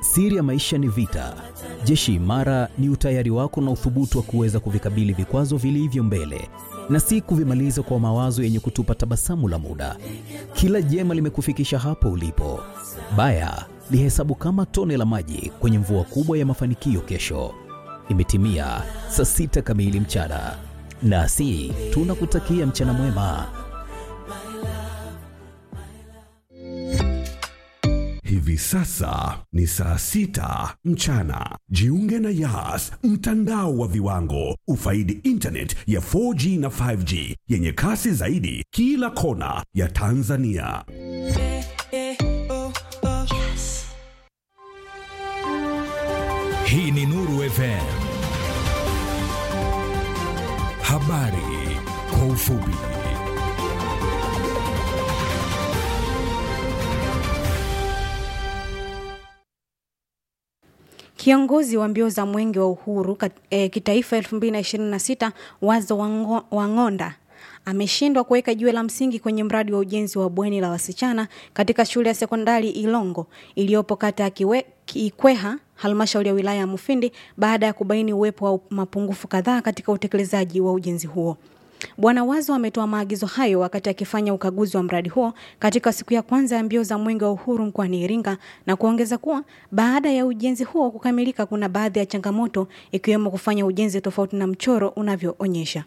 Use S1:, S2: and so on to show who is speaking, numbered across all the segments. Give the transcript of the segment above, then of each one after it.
S1: Siri ya maisha ni vita. Jeshi imara ni utayari wako na uthubutu wa kuweza kuvikabili vikwazo vilivyo mbele na si kuvimaliza kwa mawazo yenye kutupa tabasamu la muda. Kila jema limekufikisha hapo ulipo. Baya lihesabu kama tone la maji kwenye mvua kubwa ya mafanikio kesho. Imetimia saa 6 kamili mchana. Nasi tunakutakia mchana mwema.
S2: Hivi sasa ni saa 6 mchana. Jiunge na Yas, mtandao wa viwango. Ufaidi internet ya 4G na 5G yenye kasi zaidi kila kona ya Tanzania.
S3: Hii ni Nuru FM. Habari kwa ufupi.
S4: Kiongozi wa mbio za mwenge wa uhuru kitaifa 2026 Wazo Wang'onda ameshindwa kuweka jiwe la msingi kwenye mradi wa ujenzi wa bweni la wasichana katika shule ya sekondari Ilongo iliyopo kata Ikweha, halmashauri ya wilaya ya Mufindi, baada ya kubaini uwepo wa mapungufu kadhaa katika utekelezaji wa ujenzi huo. Bwana Wazo ametoa maagizo hayo wakati akifanya ukaguzi wa mradi huo katika siku ya kwanza ya mbio za mwenge wa uhuru mkoani Iringa, na kuongeza kuwa baada ya ujenzi huo kukamilika kuna baadhi ya changamoto ikiwemo kufanya ujenzi tofauti na mchoro unavyoonyesha.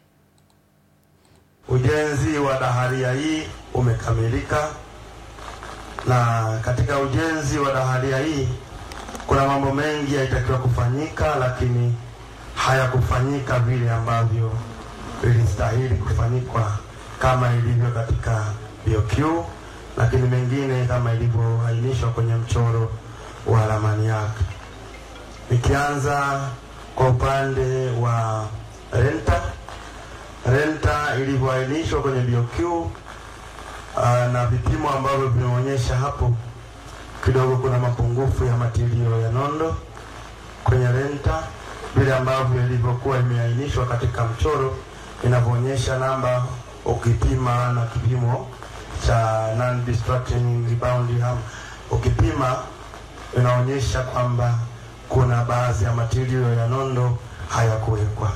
S5: Ujenzi wa daharia hii umekamilika, na katika ujenzi wa daharia hii kuna mambo mengi yalitakiwa kufanyika lakini hayakufanyika vile ambavyo ilistahili kufanyikwa kama ilivyo katika BOQ, lakini mengine kama ilivyoainishwa kwenye mchoro wa ramani yake. Nikianza kwa upande wa renta ilivyoainishwa kwenye BOQ na vipimo ambavyo vinaonyesha hapo, kidogo kuna mapungufu ya matirio ya nondo kwenye renta vile ambavyo ilivyokuwa imeainishwa katika mchoro inavyoonyesha namba ukipima na kipimo cha non-destructing rebound ukipima inaonyesha kwamba kuna baadhi ya matirio ya nondo hayakuwekwa.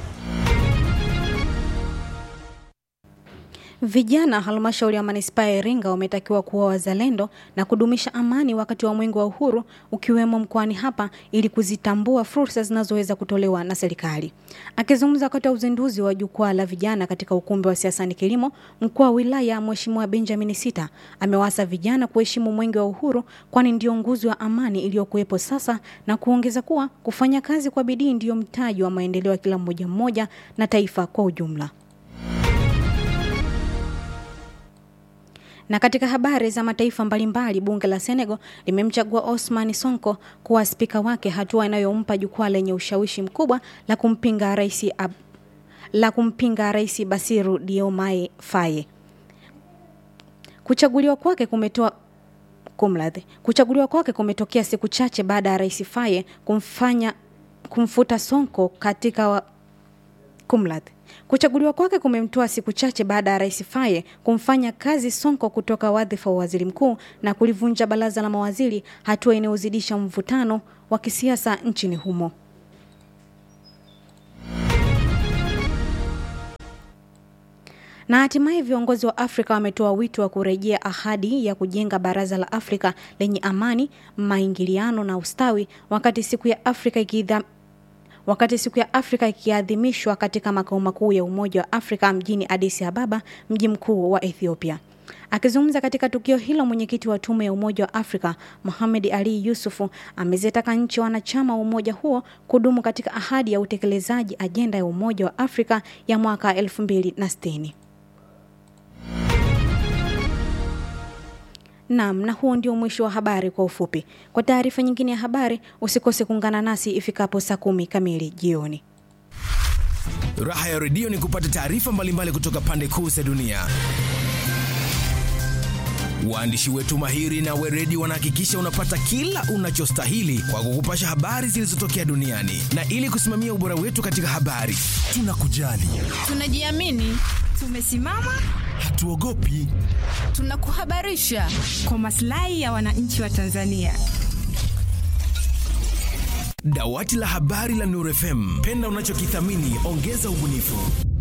S4: Vijana halmashauri ya manispaa ya Iringa wametakiwa kuwa wazalendo na kudumisha amani wakati wa mwenge wa uhuru ukiwemo mkoani hapa ili kuzitambua fursa zinazoweza kutolewa na serikali. Akizungumza wakati wa uzinduzi wa jukwaa la vijana katika ukumbi wa siasa ni kilimo, mkuu wa wilaya Mheshimiwa Benjamin Sita amewasa vijana kuheshimu mwenge wa uhuru kwani ndio nguzo ya amani iliyokuwepo sasa, na kuongeza kuwa kufanya kazi kwa bidii ndio mtaji wa maendeleo ya kila mmoja na taifa kwa ujumla. Na katika habari za mataifa mbalimbali, bunge la Senegal limemchagua Ousmane Sonko kuwa spika wake, hatua inayompa jukwaa lenye ushawishi mkubwa la kumpinga rais Bassirou Diomaye Faye. Kuchaguliwa kwake kumetokea siku chache baada ya rais Faye kumfuta Sonko katika Kuchaguliwa kwake kumemtoa siku chache baada ya rais Faye kumfanya kazi Sonko kutoka wadhifa wa waziri mkuu na kulivunja baraza la mawaziri, hatua inayozidisha mvutano wa kisiasa nchini humo. Na hatimaye viongozi wa Afrika wametoa wito wa kurejea ahadi ya kujenga baraza la Afrika lenye amani, maingiliano na ustawi wakati siku ya Afrika ikiadhimishwa katika makao makuu ya Umoja wa Afrika mjini Addis Ababa, mji mkuu wa Ethiopia. Akizungumza katika tukio hilo, mwenyekiti wa tume ya Umoja wa Afrika Mohamed Ali Yusufu amezitaka nchi wanachama wa umoja huo kudumu katika ahadi ya utekelezaji ajenda ya Umoja wa Afrika ya mwaka 2060. Naam, na huo ndio mwisho wa habari kwa ufupi. Kwa taarifa nyingine ya habari, usikose kuungana nasi ifikapo saa 10 kamili jioni.
S3: Raha ya redio ni kupata taarifa mbalimbali kutoka pande kuu za dunia. Waandishi wetu mahiri na weredi wanahakikisha unapata kila unachostahili kwa kukupasha habari zilizotokea duniani, na ili kusimamia ubora wetu katika habari, tunakujali,
S6: tunajiamini, tumesimama,
S3: hatuogopi,
S6: tunakuhabarisha kwa maslahi ya wananchi wa Tanzania.
S3: Dawati la habari la Nuru FM. Penda unachokithamini, ongeza ubunifu.